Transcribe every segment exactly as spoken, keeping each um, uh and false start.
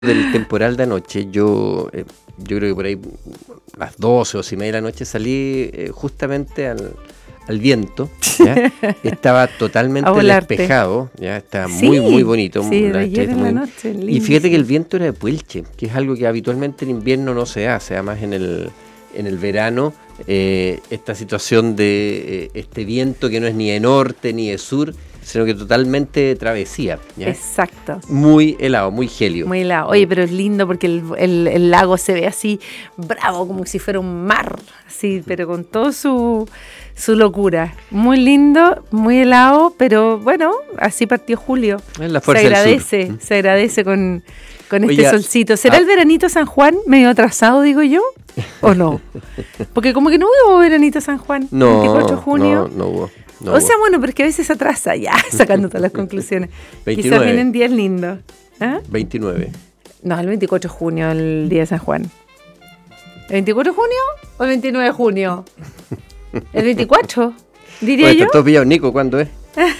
Del temporal de anoche, yo, eh, yo creo que por ahí a las doce o si media de la noche salí eh, justamente al, al viento, ¿ya? Estaba totalmente despejado, ya estaba sí, muy muy bonito. Sí, la ayer en muy... la noche, y fíjate que el viento era de Puelche, que es algo que habitualmente en invierno no se hace, además en el, en el verano, eh, esta situación de eh, este viento que no es ni de norte ni de sur, sino que totalmente travesía, ¿ya? Exacto. Muy helado, muy gélido. Muy helado. Oye, pero es lindo porque el, el, el lago se ve así bravo, como si fuera un mar, así, pero con todo su, su locura. Muy lindo, muy helado, pero bueno, así partió julio. Es la fuerza se agradece, del sur. Se agradece con, con Oye, este solcito. ¿Será ah, el veranito San Juan medio atrasado, digo yo? ¿O no? Porque como que no hubo veranito San Juan, no, veinticuatro de junio. No, no hubo. No, o sea, bueno, pero es que a veces se atrasa ya, sacando todas las conclusiones. veintinueve. Quizás vienen días lindos. ¿Ah? veintinueve. No, el veinticuatro de junio, el día de San Juan. ¿El veinticuatro de junio o el veintinueve de junio? ¿El veinticuatro? Diría Oye, yo. ¿estás pillado, Nico? ¿Cuándo es?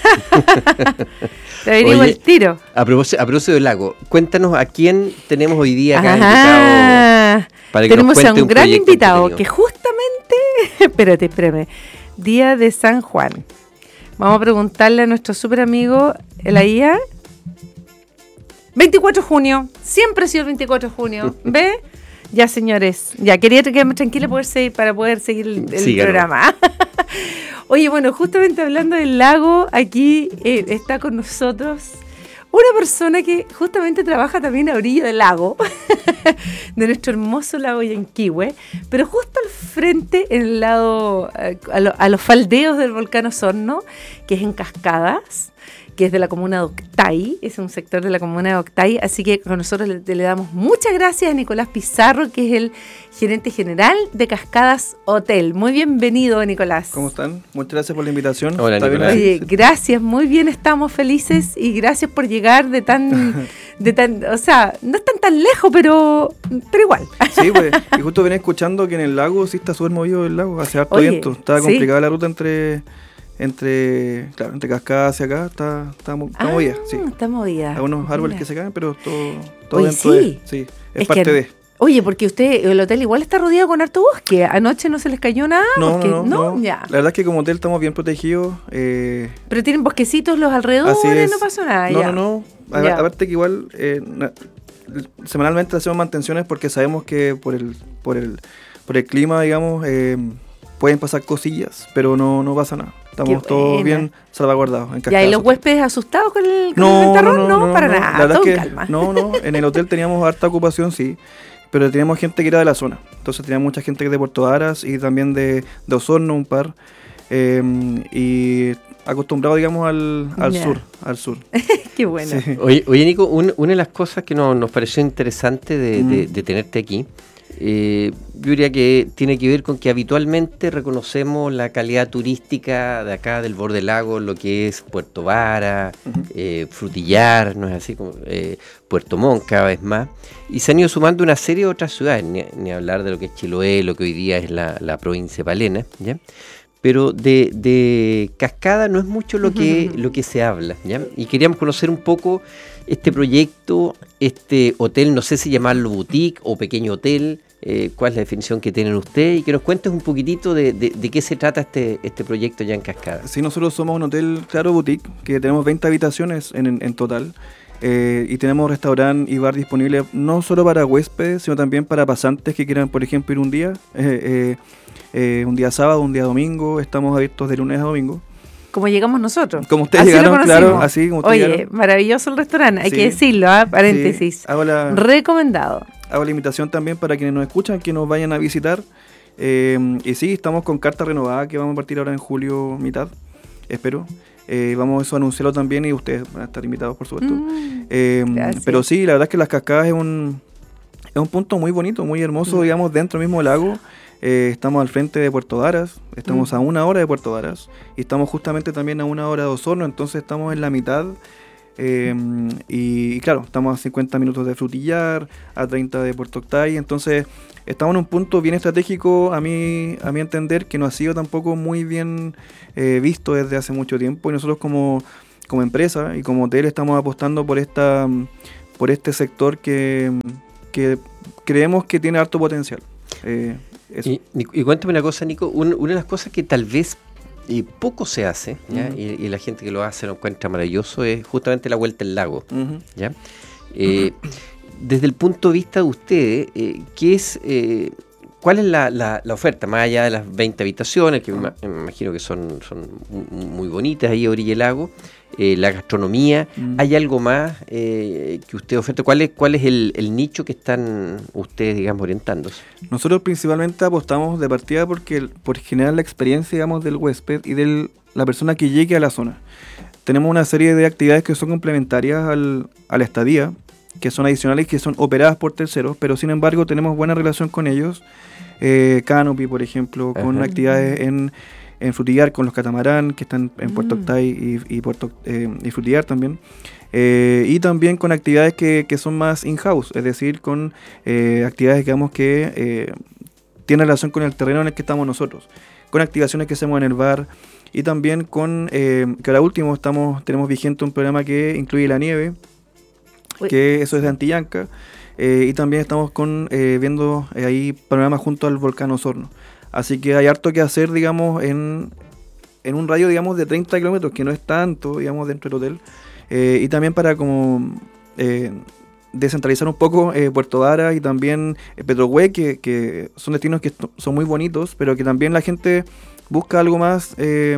Te averiguo el tiro. A propósito, a propósito del lago, cuéntanos a quién tenemos hoy día acá Ajá. invitado. Para que tenemos nos a un, un gran invitado que justamente, espérate, espérame, día de San Juan. Vamos a preguntarle a nuestro súper amigo, la I A. veinticuatro de junio, siempre ha sido el veinticuatro de junio, ¿ve? Ya, señores, ya quería quedarme tranquila poder seguir, para poder seguir el, el programa. Oye, bueno, justamente hablando del lago, aquí eh, está con nosotros una persona que justamente trabaja también a orilla del lago, de nuestro hermoso lago Yanquihue, pero justo al frente, en el lado, a, lo, a los faldeos del volcán Osorno, que es en Cascadas, que es de la comuna de Octay, es un sector de la comuna de Octay, así que con nosotros le, le damos muchas gracias a Nicolás Pizarro, que es el gerente general de Cascadas Hotel. Muy bienvenido, Nicolás. ¿Cómo están? Muchas gracias por la invitación. Hola, Nicolás. Oye, gracias, muy bien, estamos felices y gracias por llegar de tan, de tan, o sea, no están tan lejos, pero, pero igual. Sí, pues, y justo venía escuchando que en el lago sí está súper movido el lago, hace harto Oye, viento, estaba ¿sí? complicada la ruta entre... Entre, claro, entre Cascadas hacia acá está, está, está ah, movida, sí. Está movida. Algunos árboles Mira. que se caen, pero todo, todo Oye, dentro sí. de, sí, es, es parte que, de. Oye, porque usted, el hotel igual está rodeado con harto bosque. Anoche no se les cayó nada. No, porque, no, no, no. Ya. La verdad es que como hotel estamos bien protegidos. Eh, pero tienen bosquecitos los alrededores, no pasó nada. No, ya. no, no. A, aparte que igual eh, na, semanalmente hacemos mantenciones porque sabemos que por el, por el, por el clima, digamos, eh, pueden pasar cosillas, pero no, no pasa nada. Estamos todos bien salvaguardados en Cascadas. ¿Y los huéspedes asustados con el, con no, el ventarrón? No, No, no, no, para no. nada, La verdad todo es que, calma. No, no, en el hotel teníamos harta ocupación, sí, pero teníamos gente que era de la zona. Entonces teníamos mucha gente de Puerto Aras y también de, de Osorno, un par, eh, y acostumbrado, digamos, al, al sur, al sur. Qué bueno. Sí. Oye, oye, Nico, un, una de las cosas que no, nos pareció interesante de, mm. de, de tenerte aquí, Eh, yo diría que tiene que ver con que habitualmente reconocemos la calidad turística de acá del borde del lago, lo que es Puerto Vara, uh-huh. eh, Frutillar, no es así como eh, Puerto Montt cada vez más, y se han ido sumando una serie de otras ciudades, ni, ni hablar de lo que es Chiloé, lo que hoy día es la, la provincia de Palena, ¿ya? Pero de, de Cascada no es mucho lo que, uh-huh. lo que se habla, ¿ya? Y queríamos conocer un poco este proyecto, este hotel, no sé si llamarlo boutique o pequeño hotel, eh, cuál es la definición que tienen ustedes, y que nos cuentes un poquitito de, de, de qué se trata este, este proyecto ya en Cascada. Sí, nosotros somos un hotel, claro, boutique, que tenemos veinte habitaciones en, en, en total, eh, y tenemos restaurante y bar disponible no solo para huéspedes, sino también para pasantes que quieran, por ejemplo, ir un día, eh, eh, eh, un día sábado, un día domingo, estamos abiertos de lunes a domingo. Como llegamos nosotros. Como ustedes así llegaron, claro, así como ustedes Oye, llegaron. Maravilloso el restaurante, hay sí, que decirlo, ¿eh? Paréntesis. Sí. Hago la, Recomendado. Hago la invitación también para quienes nos escuchan, que nos vayan a visitar. Eh, y sí, estamos con carta renovada que vamos a partir ahora en julio mitad, espero. Eh, vamos eso a anunciarlo también y ustedes van a estar invitados, por supuesto. Mm, eh, pero sí, la verdad es que Las Cascadas es un, es un punto muy bonito, muy hermoso, mm. digamos, dentro mismo del lago. Eh, estamos al frente de Puerto Varas, estamos mm. a una hora de Puerto Varas y estamos justamente también a una hora de Osorno, entonces estamos en la mitad eh, y, y claro, estamos a cincuenta minutos de Frutillar, a treinta de Puerto Octay, entonces estamos en un punto bien estratégico a mi, a mi entender, que no ha sido tampoco muy bien eh, visto desde hace mucho tiempo, y nosotros como, como empresa y como hotel estamos apostando por esta... por este sector que, que creemos que tiene harto potencial. Eh, y, y cuéntame una cosa, Nico, un, una de las cosas que tal vez y poco se hace, ¿ya? Uh-huh. y, y la gente que lo hace lo encuentra maravilloso, es justamente la vuelta al lago. Uh-huh. ¿Ya? Eh, uh-huh. Desde el punto de vista de ustedes, eh, ¿qué es, eh, ¿cuál es la, la, la oferta? Más allá de las veinte habitaciones, que uh-huh. me, me imagino que son, son muy bonitas ahí a orilla del lago, eh, la gastronomía, uh-huh. ¿hay algo más eh, que usted oferta? ¿Cuál es, cuál es el, el nicho que están ustedes, digamos, orientándose? Nosotros principalmente apostamos de partida porque, por generar la experiencia, digamos, del huésped y de la persona que llegue a la zona. Tenemos una serie de actividades que son complementarias al, a la estadía, que son adicionales, que son operadas por terceros, pero sin embargo tenemos buena relación con ellos. Eh, Canopy, por ejemplo, con Ajá. actividades en, en Frutillar, con los catamarán, que están en Puerto mm. Octay y, y, Puerto, eh, y Frutillar también. Eh, y también con actividades que, que son más in-house, es decir, con eh, actividades, digamos, que eh, tienen relación con el terreno en el que estamos nosotros, con activaciones que hacemos en el bar, y también con, eh, que ahora último estamos, tenemos vigente un programa que incluye la nieve, Uy. que eso es de Antillanca, eh, y también estamos con eh, viendo eh, ahí panoramas junto al volcán Osorno. Así que hay harto que hacer, digamos, en, en un radio, digamos, de treinta kilómetros, que no es tanto, digamos, dentro del hotel. Eh, y también para como eh, descentralizar un poco eh, Puerto Vara y también eh, Petrohue, que, que son destinos que son muy bonitos, pero que también la gente busca algo más, eh,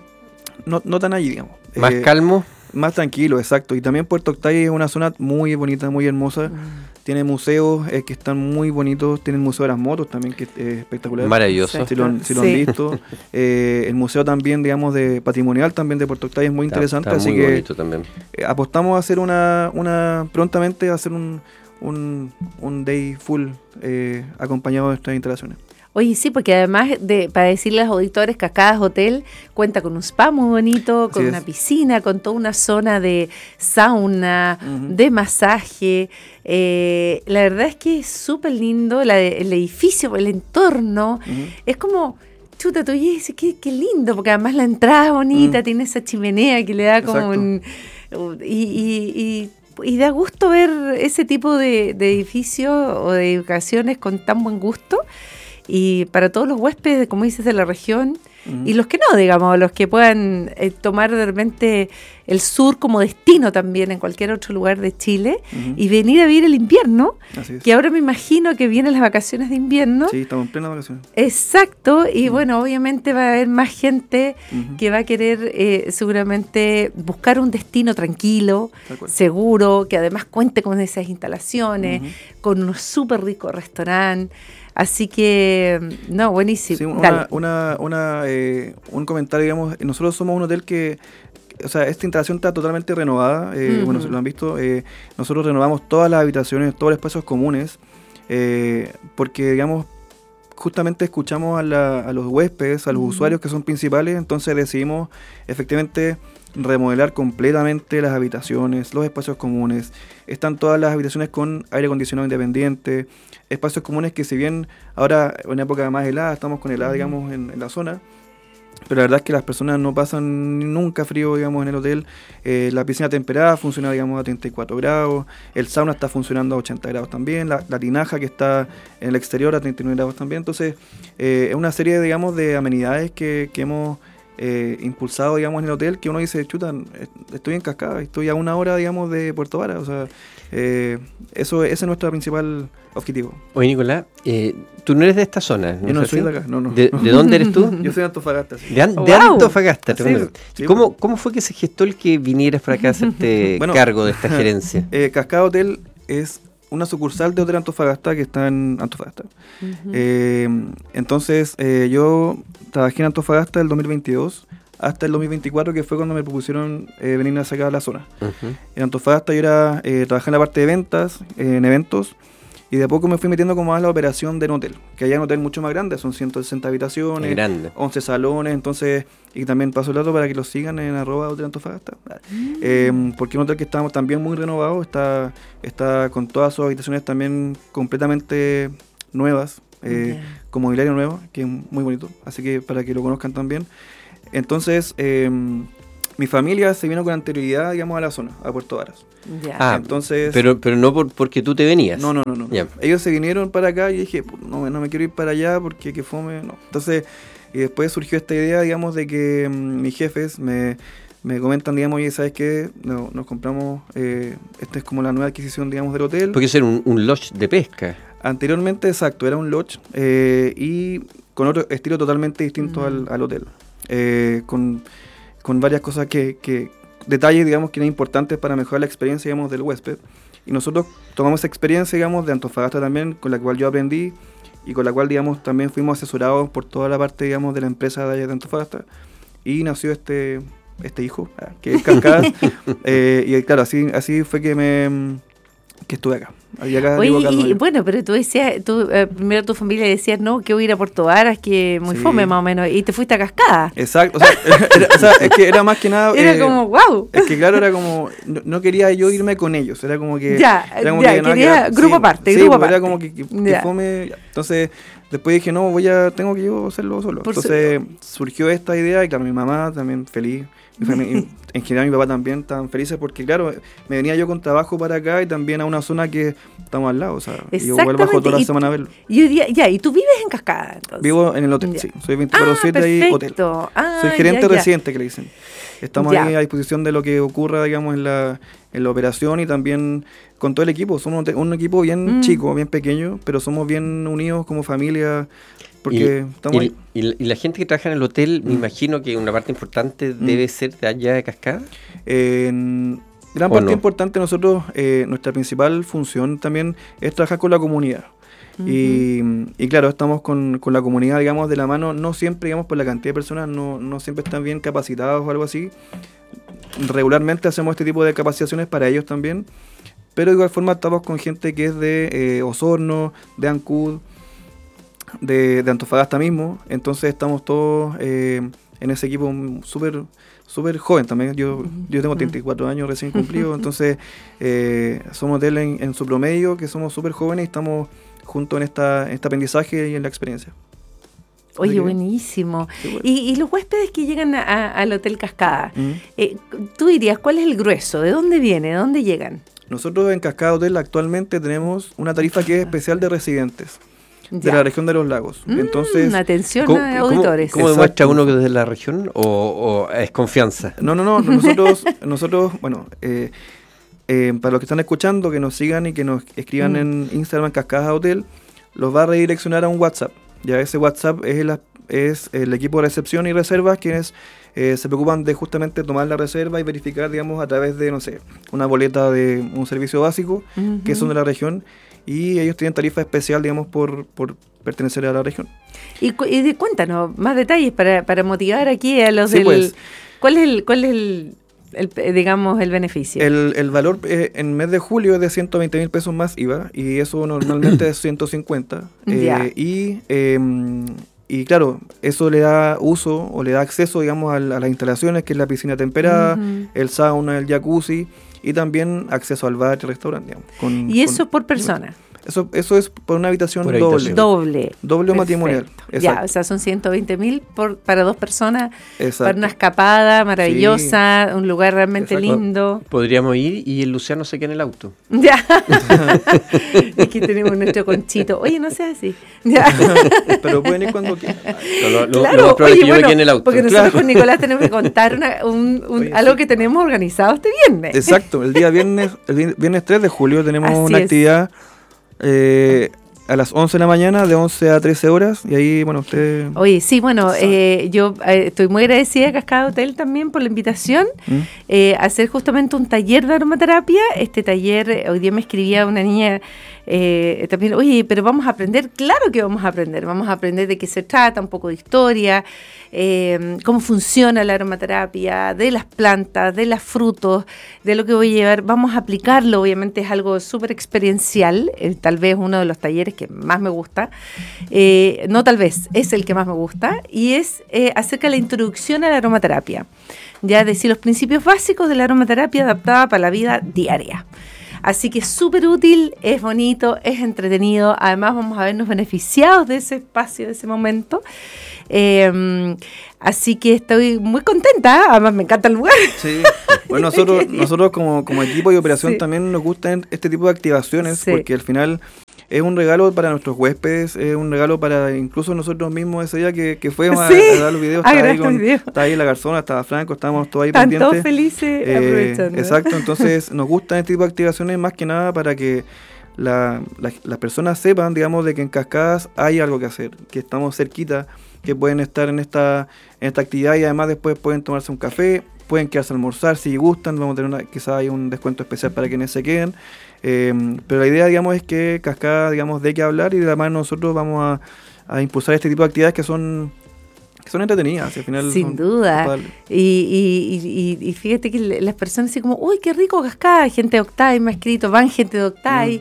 no, no tan allí, digamos. Más eh, calmo. Más tranquilo, exacto. Y también Puerto Octay es una zona muy bonita, muy hermosa. Mm. Tiene museos eh, que están muy bonitos. Tiene el Museo de las Motos también, que es eh, espectacular. Maravilloso. Si lo, si lo sí. han visto. Eh, el museo también, digamos, de patrimonial también de Puerto Octay es muy está, interesante. Está así muy que bonito también. Eh, apostamos a hacer una, una prontamente a hacer un, un, un day full eh, acompañado de estas instalaciones. Oye, sí, porque además, de para decirle a los auditores, Cascadas Hotel cuenta con un spa muy bonito, con Así una es. piscina, con toda una zona de sauna, uh-huh. de masaje. Eh, la verdad es que es súper lindo, la, el edificio, el entorno. Uh-huh. Es como, chuta, tú dices, qué, qué lindo, porque además la entrada es bonita, uh-huh. tiene esa chimenea que le da como un... Y, y, y, y da gusto ver ese tipo de, de edificios o de educaciones con tan buen gusto. Y para todos los huéspedes, como dices, de la región, uh-huh. y los que no, digamos, los que puedan eh, tomar de repente el sur como destino también en cualquier otro lugar de Chile, uh-huh. y venir a vivir el invierno, que ahora me imagino que vienen las vacaciones de invierno. Sí, estamos en plena vacaciones. Exacto, y uh-huh. bueno, obviamente va a haber más gente uh-huh. que va a querer eh, seguramente buscar un destino tranquilo, seguro, que además cuente con esas instalaciones, uh-huh. con un súper rico restaurante. Así que, no, buenísimo. Sí, una, una, una, eh, un comentario, digamos, nosotros somos un hotel que, o sea, esta instalación está totalmente renovada, eh, uh-huh. bueno, si lo han visto, eh, nosotros renovamos todas las habitaciones, todos los espacios comunes, eh, porque, digamos, justamente escuchamos a, la, a los huéspedes, a los uh-huh. usuarios que son principales, entonces decidimos efectivamente remodelar completamente las habitaciones, los espacios comunes. Están todas las habitaciones con aire acondicionado independiente, espacios comunes que si bien ahora en una época más helada estamos con helada, digamos, en, en la zona, pero la verdad es que las personas no pasan nunca frío, digamos, en el hotel. Eh, la piscina temperada funciona, digamos, a treinta y cuatro grados, el sauna está funcionando a ochenta grados también, la, la tinaja que está en el exterior a treinta y nueve grados también. Entonces eh, es una serie, digamos, de amenidades que, que hemos Eh, impulsado, digamos, en el hotel, que uno dice, chuta, estoy en Cascada, estoy a una hora, digamos, de Puerto Vara, o sea, eh, eso ese es nuestro principal objetivo. Oye, Nicolás, eh, tú no eres de esta zona, ¿no? Yo no soy de acá, no, no. ¿De, ¿de dónde eres tú? Yo soy de Antofagasta. Sí. De, an, oh, de wow. Antofagasta, sí, sí, ¿Cómo, ¿Cómo fue que se gestó el que vinieras para acá a hacerte bueno, cargo de esta gerencia? Eh, Cascada Hotel es una sucursal de Hotel Antofagasta que está en Antofagasta. Uh-huh. Eh, entonces, eh, yo trabajé en Antofagasta el dos mil veintidós hasta el dos mil veinticuatro, que fue cuando me propusieron eh, venir a sacar la zona. Uh-huh. En Antofagasta yo era, eh, trabajé en la parte de ventas, eh, en eventos, y de a poco me fui metiendo como más la operación del hotel, que allá es un hotel mucho más grande, son ciento sesenta habitaciones, grande. once salones, entonces, y también paso el dato para que lo sigan en arroba Hotel Antofagasta, mm. eh, porque es un hotel que está también muy renovado, está, está con todas sus habitaciones también completamente nuevas, eh, okay. con mobiliario nuevo, que es muy bonito, así que para que lo conozcan también. Entonces, eh, mi familia se vino con anterioridad, digamos, a la zona, a Puerto Varas. Ya. Ah, Entonces, pero, pero no por, porque tú te venías. no, no, no, no. Ya. Ellos se vinieron para acá y dije, no, no me quiero ir para allá porque que fome, no. Entonces, y después surgió esta idea, digamos, de que mmm, mis jefes me, me comentan, digamos, oye, ¿sabes qué? No, nos compramos, eh, esta es como la nueva adquisición, digamos, del hotel. Porque eso era un, un lodge de pesca. Anteriormente, exacto, era un lodge eh, y con otro estilo totalmente distinto mm. al, al hotel. Eh, con, con varias cosas que, que, detalles, digamos, que eran importantes para mejorar la experiencia, digamos, del huésped. Y nosotros tomamos esa experiencia, digamos, de Antofagasta también, con la cual yo aprendí y con la cual, digamos, también fuimos asesorados por toda la parte, digamos, de la empresa de allá de Antofagasta. Y nació este, este hijo, que es Cascadas. eh, y claro, así, así fue que me que estuve acá. acá Oye, acá y, bueno, pero tú decías, tú, eh, primero tu familia decías, no, que voy a ir a Puerto Varas, que muy sí. fome más o menos, y te fuiste a Cascada. Exacto, o sea, era, o sea es que era más que nada... Era eh, como, wow. Es que claro, era como, no, no quería yo irme con ellos, era como que... Ya, era como ya, que, no, quería que, grupo sí, aparte, sí, grupo aparte. aparte. Era como que, que, que fome, entonces... Después dije, no, voy a, tengo que yo hacerlo solo. Por Entonces su... surgió esta idea y claro, mi mamá también feliz. Mi familia, en general mi papá también estaban felices porque claro, me venía yo con trabajo para acá y también a una zona que estamos al lado. O sea, yo igual bajo toda la y, semana a verlo. Y hoy día, ya, ¿y tú vives en Cascada entonces? Vivo en el hotel, ya. sí. Soy veinticuatro siete ah, ahí, hotel. Ah, Soy gerente ya, ya. residente, que le dicen. Estamos ya. ahí a disposición de lo que ocurra, digamos, en la, en la operación y también con todo el equipo. Somos un, un equipo bien mm. chico, bien pequeño, pero somos bien unidos como familia. Porque y, estamos y, ahí. Y, y la gente que trabaja en el hotel, mm. me imagino que una parte importante mm. debe ser de allá de Cascada. Eh, gran parte no? importante nosotros, eh, nuestra principal función también es trabajar con la comunidad. Uh-huh. Y, y claro, estamos con, con la comunidad, digamos, de la mano, no siempre, digamos, por la cantidad de personas, no, no siempre están bien capacitados o algo así. Regularmente hacemos este tipo de capacitaciones para ellos también, pero de igual forma estamos con gente que es de eh, Osorno, de Ancud, de, de Antofagasta mismo, entonces estamos todos eh, en ese equipo súper súper joven también. Yo, uh-huh. yo tengo treinta y cuatro años recién cumplido, entonces eh, somos de él en, en su promedio, que somos súper jóvenes y estamos juntos en esta, en este aprendizaje y en la experiencia. Oye, buenísimo. Sí, bueno. y, y los huéspedes que llegan a, a, al Hotel Cascada, uh-huh. eh, tú dirías, ¿cuál es el grueso? ¿De dónde viene? ¿De dónde llegan? Nosotros en Cascada Hotel actualmente tenemos una tarifa que es especial de residentes. Ya. De la región de los lagos. Mm, Entonces, atención ¿cómo, a auditores. ¿Cómo, cómo demuestra uno que es de la región o, o es confianza? No, no, no. Nosotros, nosotros bueno, eh, eh, para los que están escuchando, que nos sigan y que nos escriban mm. en Instagram, Cascadas Hotel, los va a redireccionar a un WhatsApp. Ya ese WhatsApp es el, es el equipo de recepción y reservas quienes eh, se preocupan de justamente tomar la reserva y verificar, digamos, a través de, no sé, una boleta de un servicio básico, uh-huh. que son de la región. Y ellos tienen tarifa especial, digamos, por, por pertenecer a la región. Y, y de, cuéntanos más detalles para, para motivar aquí a los sí, del... Pues, ¿Cuál es el, cuál es el, el digamos, el beneficio? El, el valor eh, en mes de julio es de ciento veinte mil pesos más I V A y eso normalmente es ciento cincuenta. Eh, y, eh, y claro, eso le da uso o le da acceso, digamos, a, a las instalaciones, que es la piscina temperada, uh-huh. el sauna, el jacuzzi, y también acceso al bar y al restaurante. Digamos, con, ¿Y eso con, por persona? Eso, eso es por una habitación, por habitación. doble. Doble. Doble o matrimonial. Ya, o sea, son ciento veinte mil para dos personas. Exacto. Para una escapada maravillosa, sí. Un lugar realmente Exacto. lindo. Podríamos ir y el Luciano se queda en el auto. Ya. Aquí tenemos nuestro conchito. Oye, no seas así. Ya. Pero pueden ir cuando quieran. Lo, lo, claro, lo más probable es que yo bueno, me quede en el auto. Porque nosotros claro. con Nicolás tenemos que contar una, un, un, Oye, algo sí. que tenemos organizado este viernes. Exacto. El día viernes, el viernes tres de julio tenemos así una es. actividad Eh, a las once de la mañana, de once a trece horas, y ahí, bueno, usted... Oye, sí, bueno, eh, yo eh, estoy muy agradecida a Cascada Hotel también por la invitación ¿Mm? eh, a hacer justamente un taller de aromaterapia. Este taller, eh, hoy día me escribía una niña eh, también, oye, pero vamos a aprender, claro que vamos a aprender, vamos a aprender de qué se trata, un poco de historia, eh, cómo funciona la aromaterapia, de las plantas, de los frutos, de lo que voy a llevar, vamos a aplicarlo, obviamente es algo súper experiencial, eh, tal vez uno de los talleres que más me gusta, eh, no tal vez, es el que más me gusta, y es eh, acerca de la introducción a la aromaterapia, ya decir los principios básicos de la aromaterapia adaptada para la vida diaria. Así que es súper útil, es bonito, es entretenido, además vamos a vernos beneficiados de ese espacio, de ese momento. Eh, así que estoy muy contenta, además me encanta el lugar. Sí, bueno, nosotros, nosotros como, como equipo de operación sí. también nos gustan este tipo de activaciones, sí. porque al final es un regalo para nuestros huéspedes, es un regalo para incluso nosotros mismos ese día que, que fuimos sí. a, a dar los videos. Estaba ahí, con, estaba ahí la garzona, estaba Franco, estábamos todos ahí Están pendientes. todos felices eh, aprovechando. Exacto, entonces nos gustan este tipo de activaciones más que nada para que la, la, las personas sepan, digamos, de que en Cascadas hay algo que hacer, que estamos cerquita, que pueden estar en esta, en esta actividad y además después pueden tomarse un café, pueden quedarse a almorzar si gustan, vamos a tener una, quizás hay un descuento especial para quienes se queden. Eh, pero la idea, digamos, es que Cascada, digamos, dé que hablar y además nosotros vamos a, a impulsar este tipo de actividades que son que son entretenidas. Al final Sin son, duda. son y, y, y, y fíjate que las personas así como, uy, qué rico Cascada, gente de Octay me ha escrito, van gente de Octay. Mm.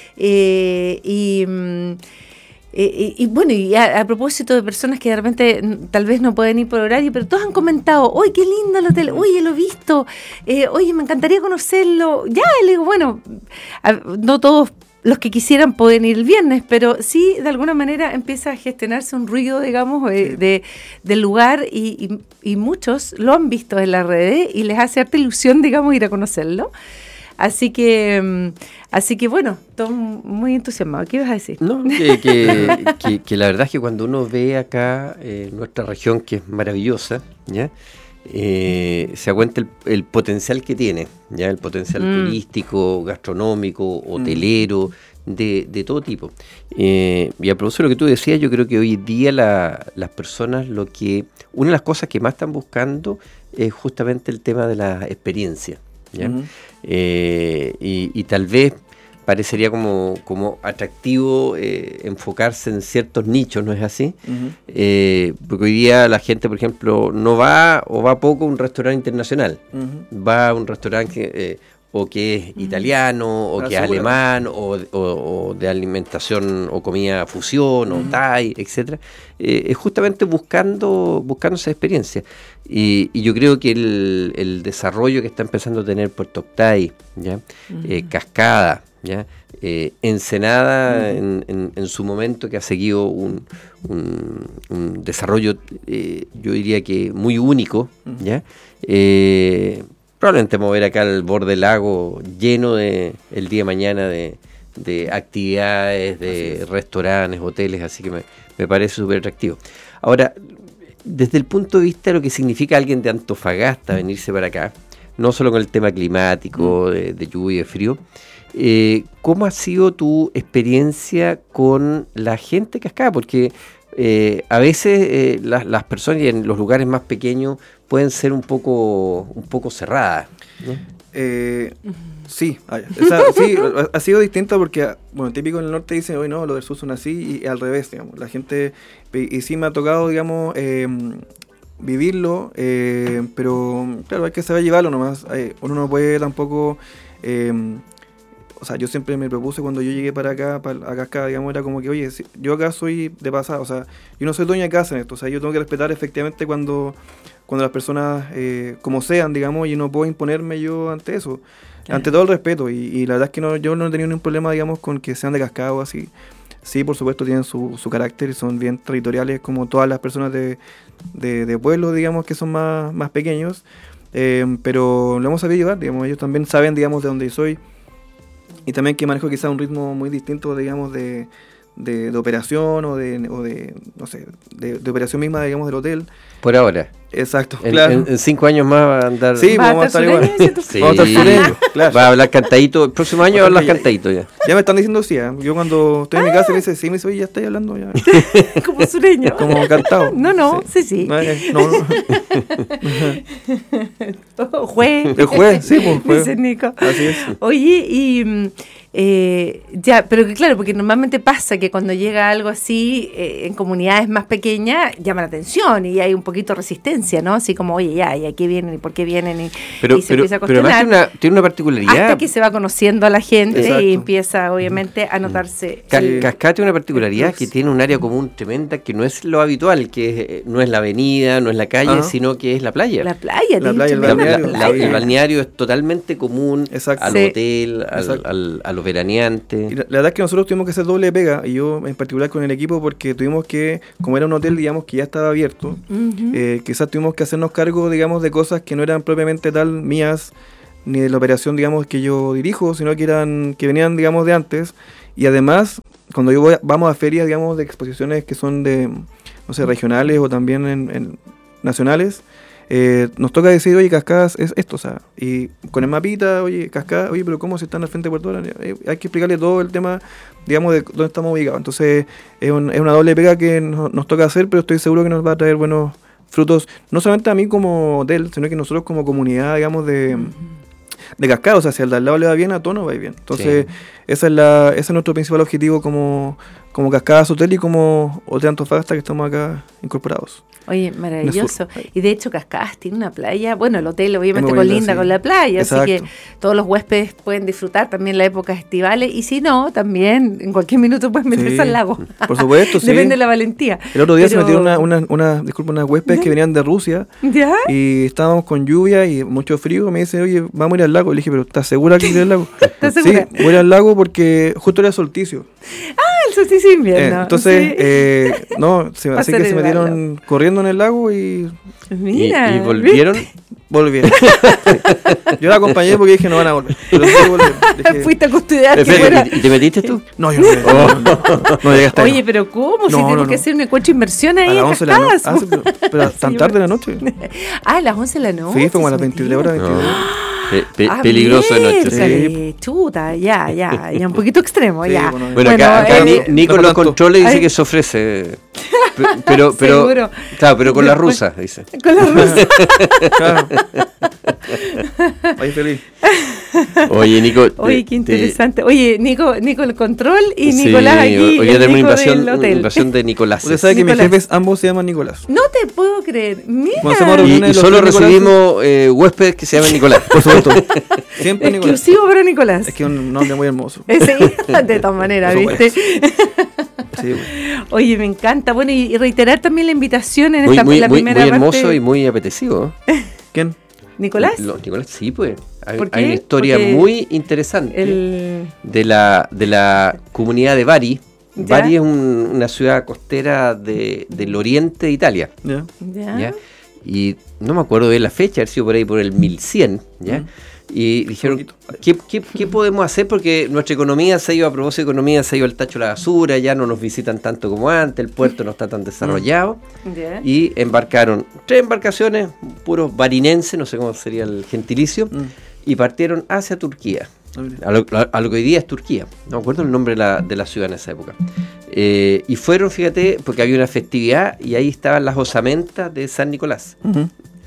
Eh, y... Mm, Eh, y, y bueno, y a, a propósito de personas que de repente n- tal vez no pueden ir por horario, pero todos han comentado, ¡uy, qué lindo el hotel! ¡Oye, lo he visto! Eh, ¡Oye, me encantaría conocerlo! Ya, le digo, bueno, a, no todos los que quisieran pueden ir el viernes, pero sí, de alguna manera empieza a gestionarse un ruido, digamos, eh, sí. de, del lugar y, y, y muchos lo han visto en las redes y les hace harta ilusión, digamos, ir a conocerlo. Así que, así que bueno, todo muy entusiasmado. ¿Qué ibas a decir? No, que, que, que, que la verdad es que cuando uno ve acá eh, nuestra región, que es maravillosa, ¿ya? Eh, se da cuenta el, el potencial que tiene, ya el potencial mm. turístico, gastronómico, hotelero, mm. de, de todo tipo. Eh, y a propósito de lo que tú decías, yo creo que hoy día la, las personas, lo que una de las cosas que más están buscando es justamente el tema de la experiencia. ¿Ya? Uh-huh. Eh, y, y tal vez parecería como, como atractivo eh, enfocarse en ciertos nichos, ¿no es así? Uh-huh. Eh, porque hoy día la gente, por ejemplo, no va o va poco a un restaurante internacional, uh-huh. va a un restaurante que, eh, o que es uh-huh. italiano, o La que es alemán, o, o, o de alimentación o comida fusión, uh-huh. o Thai, etcétera. Eh, es justamente buscando, buscando esa experiencia. Y, y yo creo que el, el desarrollo que está empezando a tener Puerto Octay, ¿ya? Uh-huh. eh, Cascada, ¿ya? Eh, Ensenada uh-huh. en, en, en su momento, que ha seguido un, un, un desarrollo, eh, yo diría que muy único, uh-huh. ¿ya? Eh, probablemente mover acá al borde del lago lleno de el día de mañana de, de actividades, de restaurantes, hoteles, así que me, me parece súper atractivo. Ahora, desde el punto de vista de lo que significa alguien de Antofagasta venirse para acá, no solo con el tema climático, de, de lluvia y de frío, eh, ¿cómo ha sido tu experiencia con la gente que acá? Porque eh, a veces eh, las, las personas en los lugares más pequeños pueden ser un poco, un poco cerradas, ¿no? Eh, sí, o sea, sí, ha sido distinto porque, bueno, típico en el norte dicen, oye, no, los del sur son así, y al revés, digamos, la gente, y sí me ha tocado, digamos, eh, vivirlo, eh, pero claro, hay que saber llevarlo nomás, eh, uno no puede tampoco, eh, o sea, yo siempre me propuse cuando yo llegué para acá, para a Cascada, digamos, era como que, oye, yo acá soy de pasada, o sea, yo no soy dueña de casa en esto, o sea, yo tengo que respetar efectivamente cuando... cuando las personas, eh, como sean, digamos, y no puedo imponerme yo ante eso, claro. ante todo el respeto, y, y la verdad es que no, yo no he tenido ningún problema, digamos, con que sean de Cascada o así. Sí, por supuesto, tienen su, su carácter y son bien territoriales, como todas las personas de, de, de pueblos, digamos, que son más, más pequeños, eh, pero lo hemos sabido llevar, digamos, ellos también saben, digamos, de dónde soy, y también que manejo quizás un ritmo muy distinto, digamos, de... De, de operación o de, o de no sé, de, de operación misma, digamos, del hotel. Por ahora. Exacto, en, claro. En, en cinco años más va a andar... Sí, vamos a estar igual. Sí. Vamos a estar sureños, claro. Va a hablar cantadito. El próximo año va a hablar cantadito ya. Ya me están diciendo sí, ¿eh? Yo cuando estoy en mi casa me dice, sí, me dice, oye, ya estoy hablando ya. Como sureño. Como cantado. No, no, sí, sí. sí. No, no. oh, juez. El juez, sí, pues, juez. Dice Nico. Así es. Oye, y... Eh, ya, pero que claro, porque normalmente pasa que cuando llega algo así eh, en comunidades más pequeñas llama la atención y hay un poquito de resistencia, ¿no? Así como, oye, ya, ¿y a qué vienen? ¿Y por qué vienen? Y, pero, y se pero, empieza a cuestionar. Pero además tiene una, tiene una particularidad. Hasta que se va conociendo a la gente. Exacto. Y empieza, obviamente, a notarse. Ca- el, Cascada tiene una particularidad que tiene un área común tremenda que no es lo habitual, que es, no es la avenida, no es la calle, uh-huh. sino que es la playa. La playa, la playa, el la, balneario. La, la, el balneario es totalmente común. Exacto. al sí. hotel, al, al, al los veraneantes. Y la, la verdad es que nosotros tuvimos que hacer doble pega, y yo en particular con el equipo, porque tuvimos que, como era un hotel, digamos, que ya estaba abierto, uh-huh. eh, quizás tuvimos que hacernos cargo, digamos, de cosas que no eran propiamente tal mías, ni de la operación, digamos, que yo dirijo, sino que eran que venían, digamos, de antes. Y además, cuando yo voy a, vamos a ferias, digamos, de exposiciones que son de, no sé, regionales o también en, en nacionales, eh, nos toca decir, oye, Cascadas es esto, o sea, y con el mapita, oye, Cascadas, oye, pero ¿cómo se están al frente de Puerto Varas? Eh, hay que explicarle todo el tema, digamos, de dónde estamos ubicados. Entonces, es, un, es una doble pega que nos, nos toca hacer, pero estoy seguro que nos va a traer buenos frutos, no solamente a mí como hotel, sino que nosotros como comunidad, digamos, de... de Cascadas, o sea, si al de al lado le va bien, a todos nos va bien. Entonces, sí. esa es la, ese es nuestro principal objetivo como, como Cascadas Hotel y como Hotel Antofagasta, que estamos acá incorporados. Oye, maravilloso. Y de hecho, Cascadas tiene una playa, bueno, el hotel obviamente colinda sí. con la playa, Exacto. así que todos los huéspedes pueden disfrutar también las épocas estivales, y si no, también en cualquier minuto pueden meterse sí. al lago. Por supuesto, sí. Depende de la valentía. El otro día Pero... se metieron una, una, una, disculpa, unas huéspedes ¿Ya? que venían de Rusia, ¿Ya? y estábamos con lluvia y mucho frío, me dicen, oye, vamos a ir al lago. Le dije, pero ¿estás segura que ir al lago? ¿Estás segura? Sí, voy a ir al lago porque justo era solsticio. Ah, el solsticio de invierno. Eh, entonces, sí. eh, no, se, así que se metieron corriendo en el lago y... Mira, ¿Y, y volvieron? ¿Viste? Volvieron. Yo la acompañé porque dije no van a volver. Pero sí volver. Dije, fuiste a custodiar. Que fuera... ¿Y te metiste tú? No, yo no. Oh. no, no llegué hasta ahí. Oye, pero ¿cómo? No, si tenemos no, no. que hacer un encuentro de inversión ahí en Cascadas. No... Ah, sí, pero, pero tan tarde de la noche. Ah, a las once de la noche. Sí, fue como a las veintidós horas. veintidós. No. Pe- pe- ah, peligroso de noche. Sí. Chuta, ya, ya, ya, un poquito extremo, sí, ya. Bueno, bueno acá, acá eh, Nico los controles dice Ay. que se ofrece, pero, pero, pero claro, pero con la rusa, dice. Con la rusa. Claro. Ahí feliz. Oye, Nico. Oye, qué interesante. Oye, Nico, Nico el control y sí, Nicolás aquí. Hoy ya tenemos una invasión, una invasión de Nicolás. Usted sabe que mis jefes ambos se llaman Nicolás. No te puedo creer. Mira. Y, y solo recibimos eh, huéspedes que se llaman Nicolás. Por supuesto. Siempre Nicolás. Exclusivo para Nicolás. Es que es un nombre muy hermoso. Sí, de todas maneras, ¿viste? Sí, bueno. Oye, me encanta. Bueno, y reiterar también la invitación en muy, esta muy, la muy, primera muy parte. hermoso y muy apetecivo. ¿Quién? ¿Nicolás? Los Nicolás, sí, pues. Hay, ¿Por qué? hay una historia Porque muy interesante el... de la de la comunidad de Bari. ¿Ya? Bari es un, una ciudad costera de, del oriente de Italia. ¿Ya? ¿Ya? ¿Ya? Y no me acuerdo de la fecha, haber sido por ahí por el mil cien, ¿ya? Mm. Y dijeron, ¿qué, qué, ¿qué podemos hacer? Porque nuestra economía se ha ido, a propósito de economía, se ha ido al tacho de la basura, ya no nos visitan tanto como antes, el puerto no está tan desarrollado. Yeah. Y embarcaron tres embarcaciones, puros barinenses, no sé cómo sería el gentilicio, mm. y partieron hacia Turquía, a lo, a lo que hoy día es Turquía. No me acuerdo el nombre de la, de la ciudad en esa época. Eh, y fueron, fíjate, porque había una festividad y ahí estaban las osamentas de San Nicolás. Uh-huh.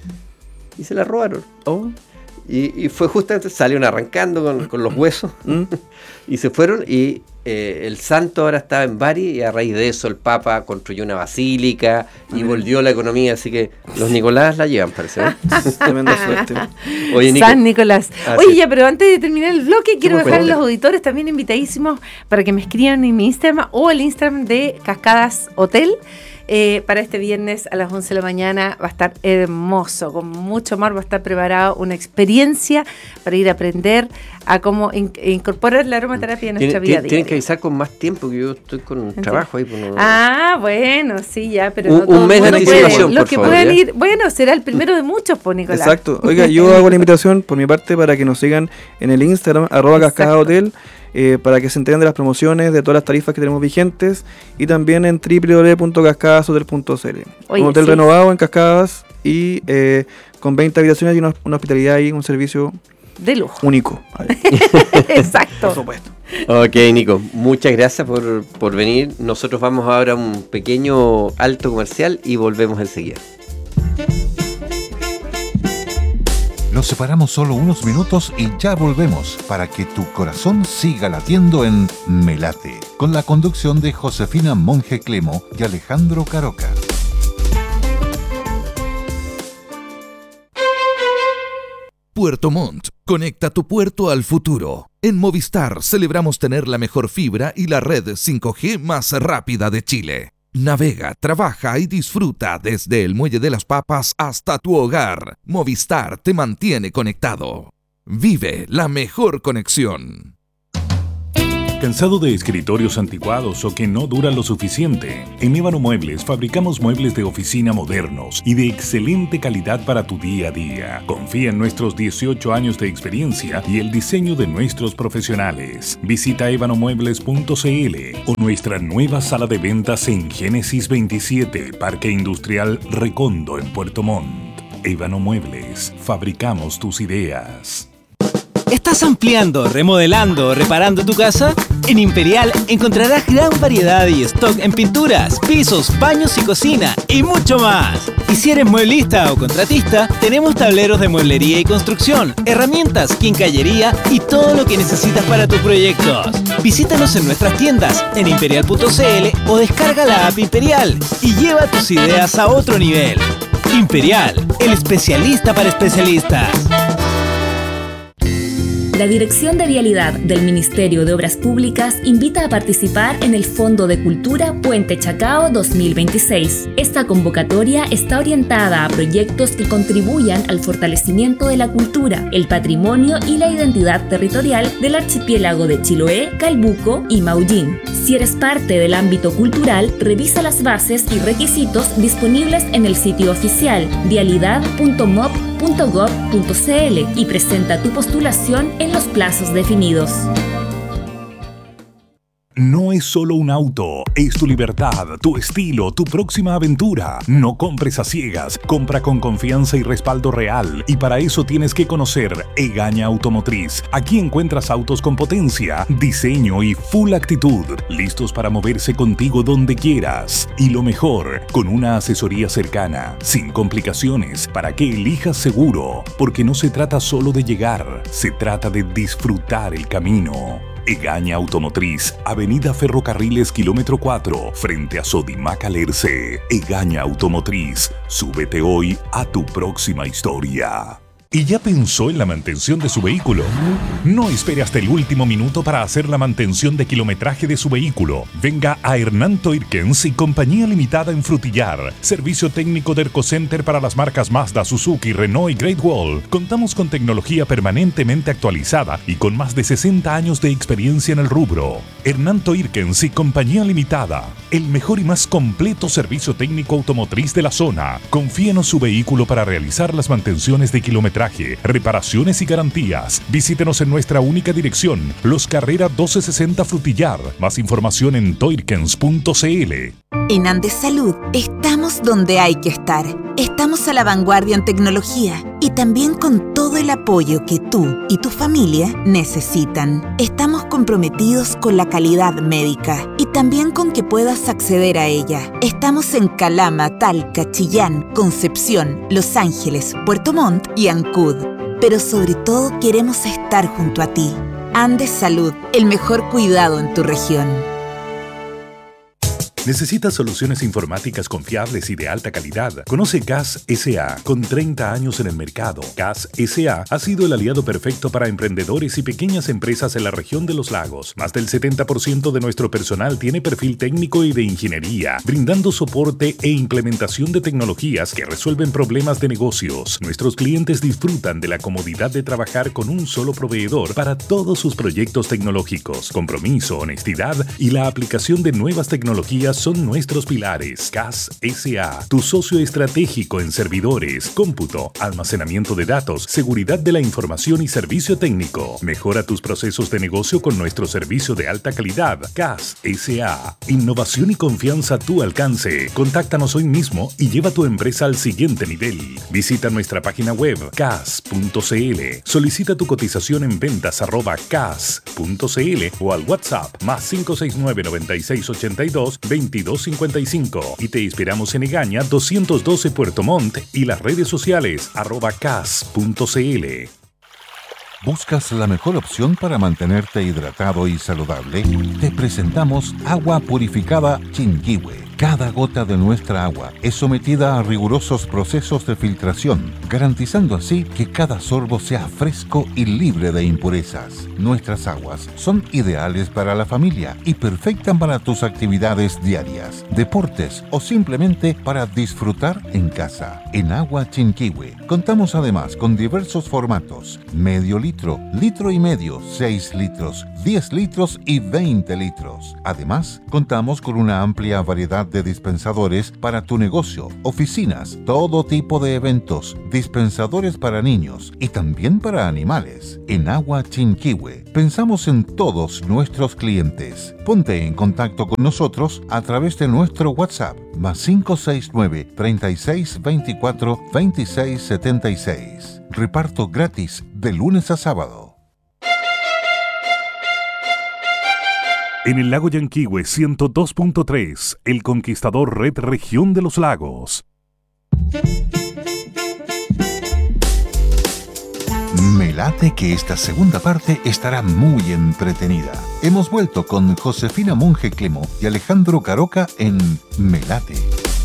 Y se las robaron. Oh. Y, y fue justamente, salieron arrancando con, con los huesos mm. y se fueron y eh, el santo ahora estaba en Bari y a raíz de eso el Papa construyó una basílica y mm. volvió la economía, así que los Nicolás la llevan, parece. ¿eh? Tremenda suerte. Oye, Nico. San Nicolás. Ah, Oye, sí. ya, pero antes de terminar el bloque, quiero dejar a los auditores también invitadísimos para que me escriban en mi Instagram o el Instagram de Cascadas Hotel. Eh, para este viernes a las once de la mañana va a estar hermoso, con mucho amor va a estar preparado una experiencia para ir a aprender a cómo in- incorporar la aromaterapia en nuestra vida diaria. Tienen que avisar con más tiempo, que yo estoy con un trabajo ahí. Por no... Ah, bueno, sí, ya, pero un, no todo un mes de anticipación, Los por que favor, puedan ¿ya? ir, bueno, será el primero de muchos, pues, Nicolás. Exacto. Oiga, yo hago la invitación por mi parte para que nos sigan en el Instagram, arroba Cascadas Hotel. Eh, para que se enteren de las promociones, de todas las tarifas que tenemos vigentes, y también en doble u doble u doble u punto cascadas hotel punto c l. Un hotel sí. renovado en Cascadas y eh, con veinte habitaciones y una, una hospitalidad y un servicio de lujo. Único. Exacto. Por supuesto. Ok, Nico, muchas gracias por, por venir. Nosotros vamos ahora a un pequeño alto comercial y volvemos enseguida. Nos separamos solo unos minutos y ya volvemos para que tu corazón siga latiendo en Me Late, con la conducción de Josefina Monge Clemo y Alejandro Caroca. Puerto Montt, conecta tu puerto al futuro. En Movistar celebramos tener la mejor fibra y la red cinco G más rápida de Chile. Navega, trabaja y disfruta desde el Muelle de las Papas hasta tu hogar. Movistar te mantiene conectado. Vive la mejor conexión. ¿Cansado de escritorios anticuados o que no duran lo suficiente? En Ébano Muebles fabricamos muebles de oficina modernos y de excelente calidad para tu día a día. Confía en nuestros dieciocho años de experiencia y el diseño de nuestros profesionales. Visita ébano muebles punto c l o nuestra nueva sala de ventas en Génesis veintisiete, Parque Industrial Recondo en Puerto Montt. Ébano Muebles, fabricamos tus ideas. ¿Estás ampliando, remodelando o reparando tu casa? En Imperial encontrarás gran variedad y stock en pinturas, pisos, baños y cocina y mucho más. Y si eres mueblista o contratista, tenemos tableros de mueblería y construcción, herramientas, quincallería y todo lo que necesitas para tus proyectos. Visítanos en nuestras tiendas en imperial punto c l o descarga la app Imperial y lleva tus ideas a otro nivel. Imperial, el especialista para especialistas. La Dirección de Vialidad del Ministerio de Obras Públicas invita a participar en el Fondo de Cultura Puente Chacao dos mil veintiséis. Esta convocatoria está orientada a proyectos que contribuyan al fortalecimiento de la cultura, el patrimonio y la identidad territorial del archipiélago de Chiloé, Calbuco y Maullín. Si eres parte del ámbito cultural, revisa las bases y requisitos disponibles en el sitio oficial vialidad punto mop punto gov punto c l y presenta tu postulación en los plazos definidos. No es solo un auto, es tu libertad, tu estilo, tu próxima aventura. No compres a ciegas, compra con confianza y respaldo real. Y para eso tienes que conocer Egaña Automotriz. Aquí encuentras autos con potencia, diseño y full actitud, listos para moverse contigo donde quieras. Y lo mejor, con una asesoría cercana, sin complicaciones, para que elijas seguro. Porque no se trata solo de llegar, se trata de disfrutar el camino. Egaña Automotriz, Avenida Ferrocarriles kilómetro cuatro, frente a Sodimac Alerce. Egaña Automotriz, súbete hoy a tu próxima historia. ¿Y ya pensó en la mantención de su vehículo? No espere hasta el último minuto para hacer la mantención de kilometraje de su vehículo. Venga a Hernán Toirkens y Compañía Limitada en Frutillar. Servicio técnico de Ercocenter para las marcas Mazda, Suzuki, Renault y Great Wall. Contamos con tecnología permanentemente actualizada y con más de sesenta años de experiencia en el rubro. Hernán Toirkens y Compañía Limitada. El mejor y más completo servicio técnico automotriz de la zona. Confíenos su vehículo para realizar las mantenciones de kilometraje, reparaciones y garantías. Visítenos en nuestra única dirección, Los Carrera doce sesenta Frutillar. Más información en toirkens punto c l. En Andes Salud estamos donde hay que estar. Estamos a la vanguardia en tecnología y también con todo el apoyo que tú y tu familia necesitan. Estamos comprometidos con la calidad médica y también con que puedas acceder a ella. Estamos en Calama, Talca, Chillán, Concepción, Los Ángeles, Puerto Montt y Ancud. Pero sobre todo queremos estar junto a ti. Andes Salud, el mejor cuidado en tu región. ¿Necesitas soluciones informáticas confiables y de alta calidad? Conoce C A S S A, con treinta años en el mercado. C A S S A ha sido el aliado perfecto para emprendedores y pequeñas empresas en la región de los lagos. Más del setenta por ciento de nuestro personal tiene perfil técnico y de ingeniería, brindando soporte e implementación de tecnologías que resuelven problemas de negocios. Nuestros clientes disfrutan de la comodidad de trabajar con un solo proveedor para todos sus proyectos tecnológicos. Compromiso, honestidad y la aplicación de nuevas tecnologías son nuestros pilares. C A S S A, tu socio estratégico en servidores, cómputo, almacenamiento de datos, seguridad de la información y servicio técnico. Mejora tus procesos de negocio con nuestro servicio de alta calidad. C A S S A, innovación y confianza a tu alcance. Contáctanos hoy mismo y lleva tu empresa al siguiente nivel. Visita nuestra página web c a s punto c l. Solicita tu cotización en ventas arroba c a s punto c l o al WhatsApp más cinco seis nueve, nueve seis ocho dos, veintidós cincuenta y cinco y te esperamos en Egaña doscientos doce Puerto Montt y las redes sociales arroba c a s punto c l. ¿Buscas la mejor opción para mantenerte hidratado y saludable? Te presentamos agua purificada Chinquihue. Cada gota de nuestra agua es sometida a rigurosos procesos de filtración, garantizando así que cada sorbo sea fresco y libre de impurezas. Nuestras aguas son ideales para la familia y perfectas para tus actividades diarias, deportes o simplemente para disfrutar en casa. En Agua Chinquihue contamos además con diversos formatos: medio litro, litro y medio, seis litros, diez litros y veinte litros. Además, contamos con una amplia variedad de dispensadores para tu negocio, oficinas, todo tipo de eventos, dispensadores para niños y también para animales. En Agua Chinquihue pensamos en todos nuestros clientes. Ponte en contacto con nosotros a través de nuestro WhatsApp más cinco seis nueve, treinta y seis, veinticuatro, veintiséis, setenta y seis. Reparto gratis de lunes a sábado. En el lago Yanquihue ciento dos punto tres, El Conquistador Red Región de los Lagos. Me late que esta segunda parte estará muy entretenida. Hemos vuelto con Josefina Monje Clemo y Alejandro Caroca en Me Late.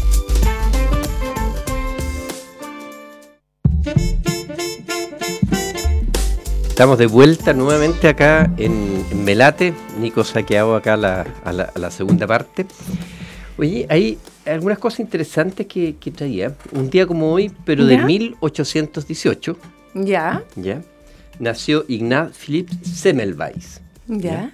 Estamos de vuelta nuevamente acá en, en Me Late. Nico se ha quedado acá a la, a la, a la segunda parte. Oye, hay algunas cosas interesantes que, que traía. Un día como hoy, pero de ¿Ya? mil ochocientos dieciocho, Ya, ¿ya? Nació Ignaz Philipp Semmelweis. ya.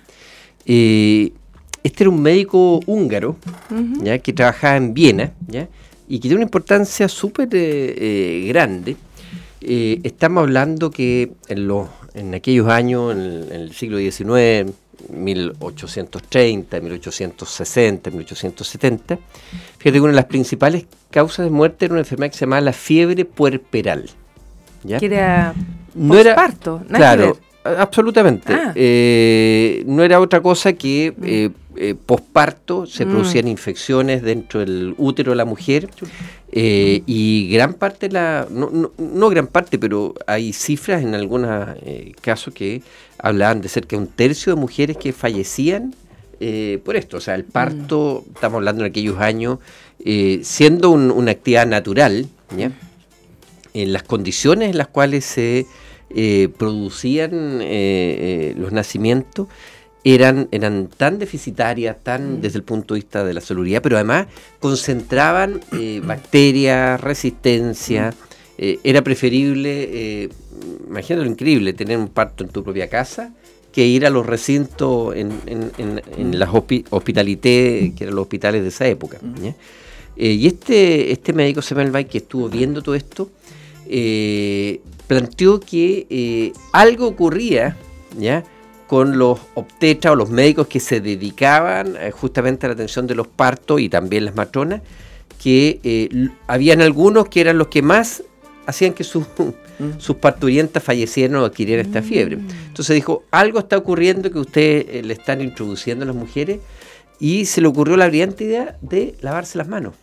Eh, este era un médico húngaro, Ujú. ¿ya? Que trabajaba en Viena, ¿ya? Y que tiene una importancia súper eh, eh, grande. Eh, estamos hablando que en, los, en aquellos años, en el, en el siglo diecinueve, mil ochocientos treinta, mil ochocientos sesenta, mil ochocientos setenta, fíjate que una de las principales causas de muerte era una enfermedad que se llamaba la fiebre puerperal. ¿Ya? Que era No era- posparto, nada que Claro, ver. absolutamente. Ah. Eh, no era otra cosa que eh, eh, posparto, se Mm. producían infecciones dentro del útero de la mujer eh, y gran parte, de la no, no, no gran parte, pero hay cifras en algunos eh, casos que hablaban de cerca de un tercio de mujeres que fallecían eh, por esto. O sea, el parto, Mm. estamos hablando en aquellos años, eh, siendo un- una actividad natural, ¿ya? En las condiciones en las cuales se eh, producían eh, eh, los nacimientos eran, eran tan deficitarias, tan desde el punto de vista de la salubridad, pero además concentraban eh, bacterias, resistencia. Eh, era preferible, eh, imagínate lo increíble, tener un parto en tu propia casa que ir a los recintos en, en, en, en las hospi- hospitalité, que eran los hospitales de esa época, ¿ya? Eh, y este, este médico Semmelweis, que estuvo viendo todo esto, eh, planteó que eh, algo ocurría, ¿ya?, con los obstetras o los médicos que se dedicaban eh, justamente a la atención de los partos y también las matronas, que eh, l- habían algunos que eran los que más hacían que sus, sus parturientas fallecieran o adquirieran esta fiebre. Entonces dijo, algo está ocurriendo que ustedes eh, le están introduciendo a las mujeres, y se le ocurrió la brillante idea de lavarse las manos.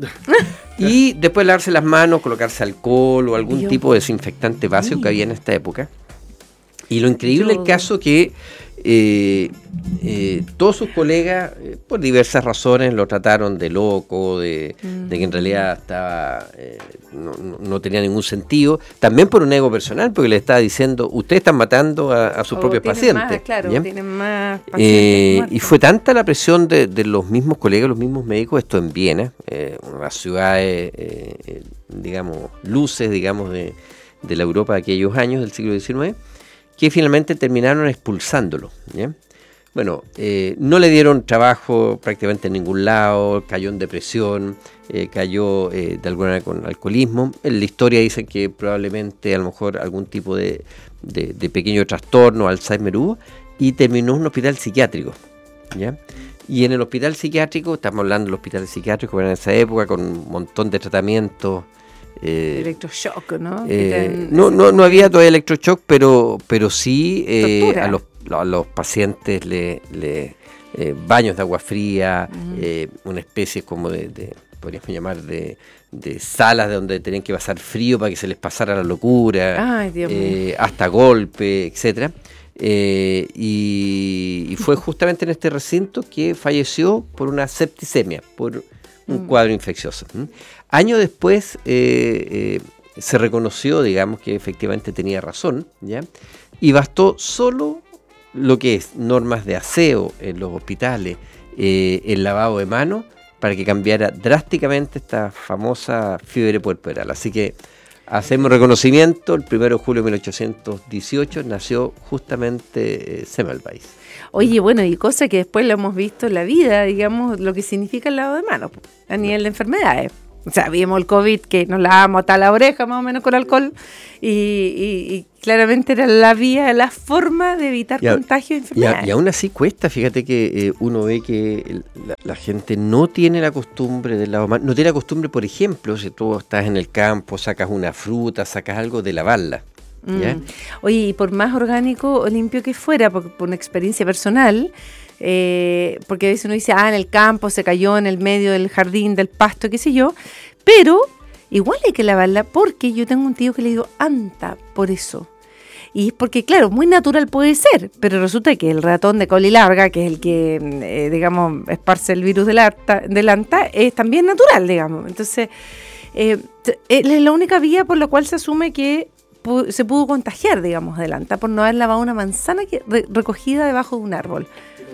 Y después de lavarse las manos, colocarse alcohol o algún Dios. tipo de desinfectante básico que había en esta época. Y lo increíble del Yodo. caso que eh, eh, todos sus colegas, eh, por diversas razones, lo trataron de loco, de, Mm. de que en realidad estaba eh, no, no- no tenía ningún sentido. También por un ego personal, porque le estaba diciendo, ustedes están matando a, a sus O propios tienen pacientes. Más, claro, ¿ya? tienen más pacientes Eh, muertos. y fue tanta la presión de, de los mismos colegas, los mismos médicos, esto en Viena, eh, una ciudad, eh, eh, digamos, luces, digamos, de, de la Europa de aquellos años del siglo diecinueve, que finalmente terminaron expulsándolo, ¿ya? Bueno, eh, no le dieron trabajo prácticamente en ningún lado, cayó en depresión, eh, cayó eh, de alguna manera con alcoholismo. En la historia dicen que probablemente a lo mejor algún tipo de, de, de pequeño trastorno, Alzheimer hubo, y terminó en un hospital psiquiátrico, ¿ya? Y en el hospital psiquiátrico, estamos hablando del hospital psiquiátrico en esa época, con un montón de tratamientos. eh, Electroshock, ¿no? eh, Que te- no, no, no había todavía electroshock, pero, pero sí eh, Tortura. a, los, a los pacientes le, le eh, baños de agua fría, eh, una especie como de, de podríamos llamar de, de salas de donde tenían que pasar frío para que se les pasara la locura, Ay, Dios mío. eh, hasta golpe, etcétera. Eh, y, y fue justamente en este recinto que falleció por una septicemia, por un mm. cuadro infeccioso. ¿Mm? Años después eh, eh, se reconoció, digamos, que efectivamente tenía razón, ¿ya? Y bastó solo lo que es normas de aseo en los hospitales, eh, el lavado de manos, para que cambiara drásticamente esta famosa fiebre puerperal. Así que hacemos reconocimiento. El primero de julio de mil ochocientos dieciocho nació justamente eh, Semmelweis. Oye, bueno, y cosa que después lo hemos visto en la vida, digamos, lo que significa el lavado de manos a nivel de enfermedades. O sea, vimos el COVID que nos lavamos hasta la oreja más o menos con alcohol y, y, y claramente era la vía, la forma de evitar y a, contagio de enfermedades. Y, a, y aún así cuesta, fíjate que eh, uno ve que la, la gente no tiene la costumbre del lavado de manos, no tiene la costumbre, por ejemplo, si tú estás en el campo, sacas una fruta, sacas algo, de lavarla. ¿Ya? Mm. Oye, y por más orgánico o limpio que fuera, por, por una experiencia personal, eh, porque a veces uno dice, ah, en el campo se cayó en el medio del jardín, del pasto, qué sé yo, pero igual hay que lavarla porque yo tengo un tío que le digo anta por eso. Y es porque, claro, muy natural puede ser, pero resulta que el ratón de coli larga, que es el que, eh, digamos, esparce el virus del anta, del anta, es también natural, digamos. Entonces, eh, es la única vía por la cual se asume que pu- se pudo contagiar, digamos, del anta, por no haber lavado una manzana que, re- recogida debajo de un árbol.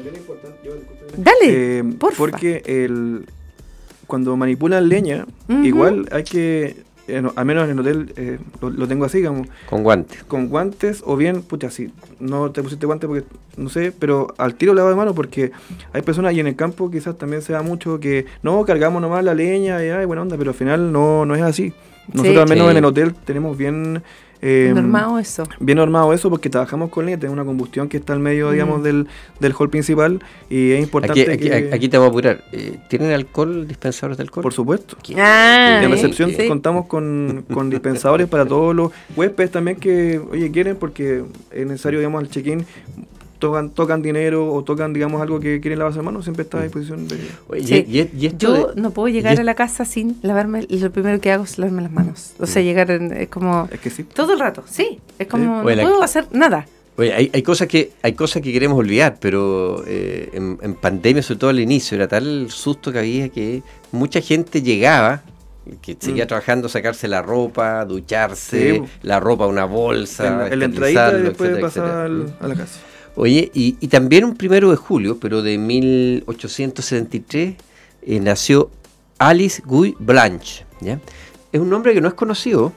Dale, eh, porfa. Porque el, cuando manipulan leña, uh-huh. igual hay que, eh, no, al menos en el hotel eh, lo, lo tengo así, como con guantes. Con guantes, o bien, pucha, así, no te pusiste guantes porque, no sé, pero al tiro lavado de mano, porque hay personas, y en el campo quizás también se da mucho que, no, cargamos nomás la leña, y ay, buena onda, pero al final no, no es así. Nosotros sí, al menos sí. en el hotel tenemos bien... Eh, normado eso. Bien normado eso porque trabajamos con leña, tenemos una combustión que está al medio, mm. digamos, del, del hall principal y es importante aquí, que... Aquí, aquí te voy a apurar. Eh, ¿Tienen alcohol, dispensadores de alcohol? Por supuesto. Ah, en recepción sí. contamos con, con dispensadores para todos los huéspedes también que, oye, quieren, porque es necesario, digamos, al check-in tocan tocan dinero o tocan, digamos, algo que quieren lavarse las manos, siempre está a disposición de... Oye, sí. y, y, y esto yo de, no puedo llegar a la casa sin lavarme, y lo primero que hago es lavarme las manos. O sea, llegar en, es como... Es que sí. Todo el rato, sí. Es como, Oye, no la, puedo hacer nada. Oye, hay, hay cosas que hay cosas que queremos olvidar, pero eh, en, en pandemia, sobre todo al inicio, era tal el susto que había que mucha gente llegaba, que seguía mm. trabajando, sacarse la ropa, ducharse, sí. la ropa, una bolsa, en, en la entradita y después etcétera, pasar etcétera. a la casa. Oye, y, y también un primero de julio, pero de mil ochocientos setenta y tres, eh, nació Alice Guy Blanche, ¿ya? Es un nombre que no es conocido,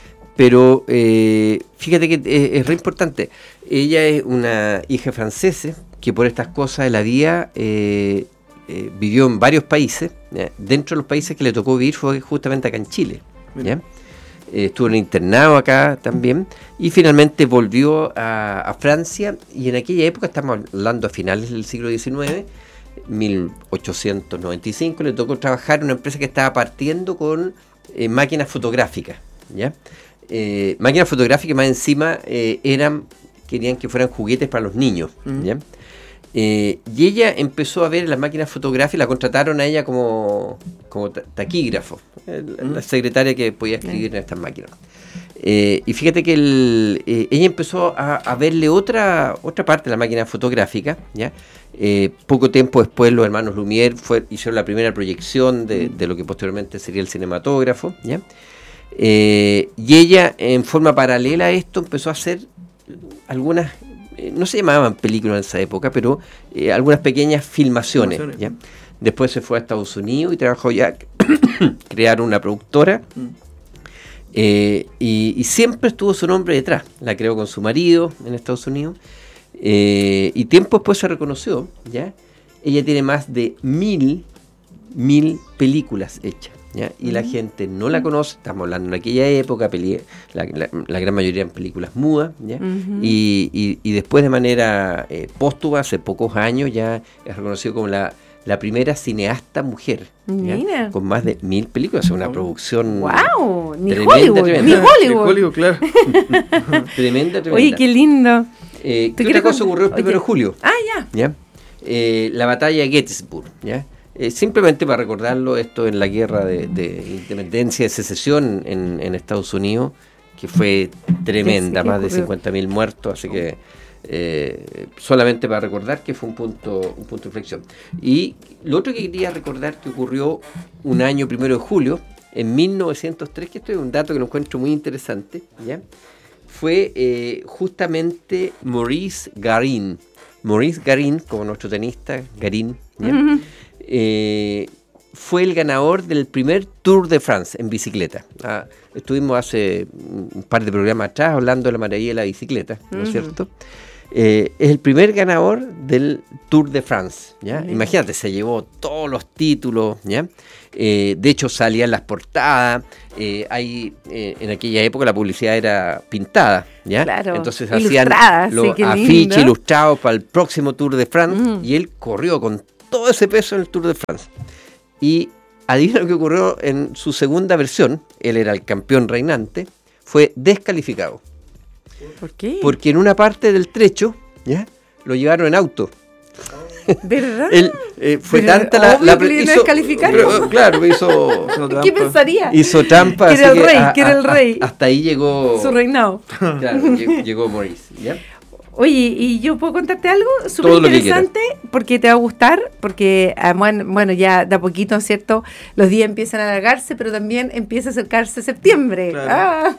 pero eh, fíjate que es, es re importante. Ella es una hija francesa que por estas cosas de la vida eh, eh, vivió en varios países. ¿Ya? Dentro de los países que le tocó vivir fue justamente acá en Chile, ¿ya? Eh, estuvo en internado acá también y finalmente volvió a, a Francia, y en aquella época, estamos hablando a finales del siglo diecinueve, mil ochocientos noventa y cinco, le tocó trabajar en una empresa que estaba partiendo con eh, máquinas fotográficas, ¿ya? Eh, máquinas fotográficas más encima eh, eran, querían que fueran juguetes para los niños, uh-huh. ¿ya? Eh, y ella empezó a ver las máquinas fotográficas, la contrataron a ella como, como taquígrafo, el, la secretaria que podía escribir en estas máquinas. Eh, y fíjate que el, eh, ella empezó a, a verle otra otra parte de la máquina fotográfica, ¿ya? Eh, poco tiempo después los hermanos Lumière fue, hicieron la primera proyección de, de lo que posteriormente sería el cinematógrafo, ¿ya? Eh, y ella, en forma paralela a esto, empezó a hacer algunas... no se llamaban películas en esa época, pero eh, algunas pequeñas filmaciones, filmaciones. ¿Ya? Después se fue a Estados Unidos y trabajó ya, crearon una productora, mm. eh, y, y siempre estuvo su nombre detrás. La creó con su marido en Estados Unidos, eh, y tiempo después se reconoció, ¿ya? Ella tiene más de mil, mil películas hechas, ¿ya? Y uh-huh. la gente no la conoce, estamos hablando en aquella época, peli- la, la, la gran mayoría en películas mudas, ¿ya? Uh-huh. y, y, y después de manera eh, póstuma, hace pocos años, ya es reconocido como la, la primera cineasta mujer, ¿ya? Con más de mil películas, una producción wow, ni tremenda, Hollywood, tremenda. Ni Hollywood, ni Hollywood, claro. tremenda, tremenda. Oye, qué lindo. Eh, ¿Qué otra cosa con... ocurrió el primero de julio? Ah, ya. ¿Ya? Eh, la batalla de Gettysburg, ¿ya? Eh, simplemente para recordarlo, esto en la guerra de, de independencia, de secesión en, en Estados Unidos, que fue tremenda, más de cincuenta mil muertos, así que Eh, solamente para recordar que fue un punto, un punto de inflexión. Y lo otro que quería recordar que ocurrió un año primero de julio, en mil novecientos tres, que esto es un dato que lo encuentro muy interesante, ¿ya? Fue eh, justamente Maurice Garin. Maurice Garin, como nuestro tenista, Garin, ¿ya? Uh-huh. eh, fue el ganador del primer Tour de France en bicicleta. Ah, estuvimos hace un par de programas atrás hablando de la maravilla de la bicicleta, ¿no es uh-huh. cierto? Eh, es el primer ganador del Tour de France, ¿ya? Uh-huh. Imagínate, se llevó todos los títulos, ¿ya? Eh, de hecho, salían las portadas. Eh, hay, eh, en aquella época la publicidad era pintada, ¿ya? Claro. Entonces hacían los sí, afiches ilustrados para el próximo Tour de France, uh-huh. y él corrió con todo ese peso en el Tour de France. Y adivina lo que ocurrió en su segunda versión. Él era el campeón reinante, fue descalificado. ¿Por qué? Porque en una parte del trecho, ¿ya?, lo llevaron en auto. ¿Verdad? Él, eh, fue ¿verdad? tanta la, la pre- hizo, pero, claro, hizo, hizo ¿qué pensaría? Hizo trampa. Que era el que rey, a, que era el a, rey. A, hasta ahí llegó su reinado. Claro, llegó, llegó Maurice, ¿ya? Oye, ¿y yo puedo contarte algo súper interesante? Porque te va a gustar, porque bueno, ya de a poquito, ¿cierto? Los días empiezan a alargarse, pero también empieza a acercarse septiembre. Claro. Ah.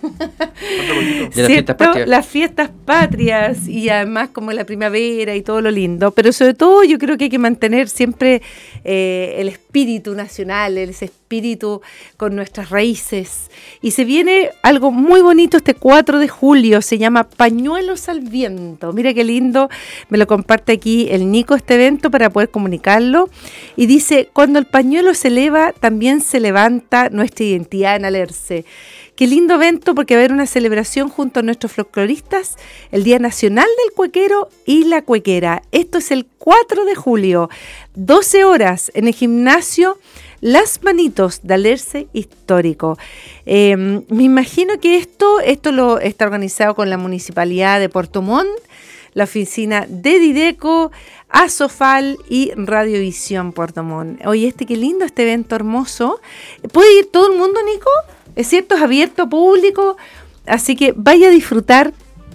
De las fiestas patrias. Las fiestas patrias, y además como la primavera y todo lo lindo. Pero sobre todo yo creo que hay que mantener siempre eh, el espíritu nacional, ese espíritu con nuestras raíces. Y se viene algo muy bonito este cuatro de julio, se llama Pañuelos al Viento. Mira qué lindo, me lo comparte aquí el Nico este evento para poder comunicarlo. Y dice, cuando el pañuelo se eleva, también se levanta nuestra identidad en Alerce. Qué lindo evento, porque va a haber una celebración junto a nuestros folcloristas, el Día Nacional del Cuequero y la Cuequera. Esto es el cuatro de julio, doce horas, en el gimnasio Las Manitos de Alerce Histórico. Eh, me imagino que esto, esto lo está organizado con la Municipalidad de Puerto Montt, la oficina de Dideco, Asofal y Radiovisión Puerto Montt. Oye, este qué lindo, este evento hermoso. ¿Puede ir todo el mundo, Nico? Es cierto, es abierto a público, así que vaya a disfrutar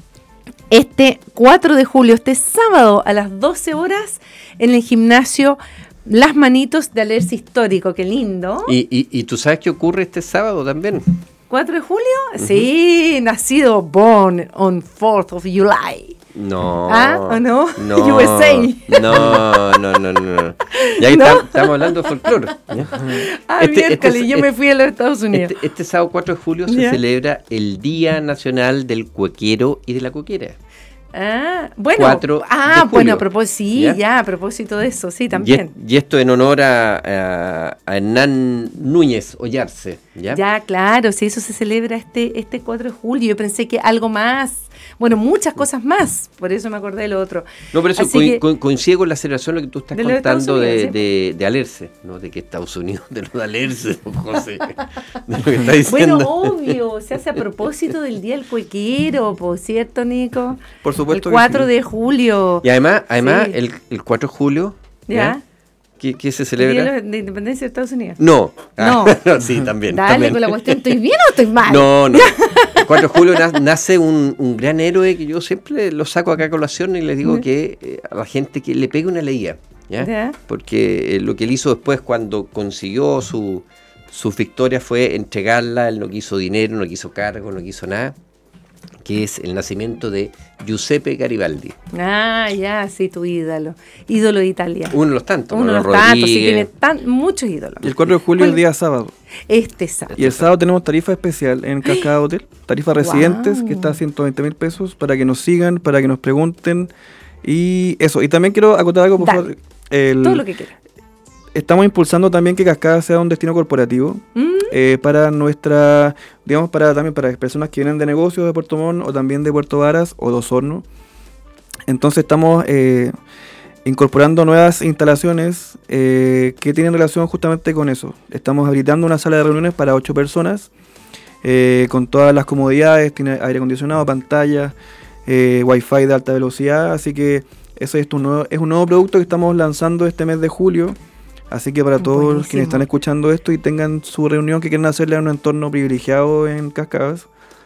este cuatro de julio, este sábado a las doce horas en el gimnasio Las Manitos de Alerce Histórico. Qué lindo. ¿Y, y, y tú sabes qué ocurre este sábado también? ¿cuatro de julio? Uh-huh. Sí, nacido, born on fourth of July. No. ¿Ah? ¿O no? No. U S A. No, no, no, no. Ya que ¿no? Estamos, estamos hablando de folclore. Ah, este, miércoles, este, yo este, me fui a los Estados Unidos. Este, este sábado cuatro de julio se ¿ya? celebra el Día Nacional del Cuequero y de la Cuequera. Ah, bueno. cuatro ah, de bueno, a propósito, sí, ¿ya? ya, a propósito de eso, sí, también. Y, y esto en honor a, a, a Hernán Núñez Ollarse, ¿ya? Ya, claro, sí, eso se celebra este, este cuatro de julio. Yo pensé que algo más, bueno, muchas cosas más, por eso me acordé de lo otro. No, pero eso co- que, co- coincide con la celebración lo que tú estás de contando Unidos, de, ¿sí? de, de Alerce, ¿no? De que Estados Unidos, de los de Alerce, José, de lo que está diciendo. Bueno, obvio, se hace a propósito del Día del Cuequero, por cierto, Nico. Por supuesto. El cuatro de julio. Y además, además sí. el, el cuatro de julio, ¿ya? ¿ya? ¿Qué, ¿Qué se celebra? ¿El Día de Independencia de Estados Unidos? No. No. Ah, no sí, también. Dale también. con la cuestión, ¿estoy bien o estoy mal? No, no. El cuatro de julio nace un, un gran héroe que yo siempre lo saco acá a colación y les digo ¿sí? que eh, a la gente que le pegue una leía, ¿ya? ¿ya? Porque eh, lo que él hizo después cuando consiguió su, sus victorias fue entregarla, él no quiso dinero, no quiso cargo, no quiso nada, que es el nacimiento de Giuseppe Garibaldi. Ah, ya, sí, tu ídolo. Ídolo de Italia. Uno de los tantos. Uno de los Rodríguez. tantos, sí, tiene tan, muchos ídolos. Y el cuatro de julio es el día sábado. Este sábado. Y el sábado tenemos tarifa especial en Cascada Hotel, tarifa residentes, wow. que está a ciento veinte mil pesos, para que nos sigan, para que nos pregunten. Y eso, y también quiero acotar algo, por Dale. favor. El, Todo lo que quieras. Estamos impulsando también que Cascada sea un destino corporativo mm. eh, para nuestra, digamos, para también para personas que vienen de negocios de Puerto Montt o también de Puerto Varas o de Osorno. Entonces estamos eh, incorporando nuevas instalaciones eh, que tienen relación justamente con eso. Estamos habilitando una sala de reuniones para ocho personas eh, con todas las comodidades, tiene aire acondicionado, pantalla, eh, wifi de alta velocidad, así que eso es un nuevo, es un nuevo producto que estamos lanzando este mes de julio. Así que para todos Buenísimo. Quienes están escuchando esto y tengan su reunión que quieran hacerle en un entorno privilegiado en Cascadas,